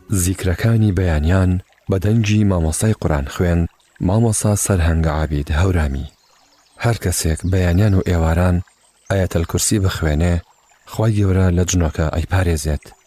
زیکرەکانی بەیانیان بە دەنگی مامۆستای قورئان خوێند مامۆستا سەرهەنگ عابید هەورامی. هەر کەسێک بەیانیان و ئێواران ئایەتەل کورسی بخوێنێ خوای گەورە لە جنۆکە ئەیپارێزێت.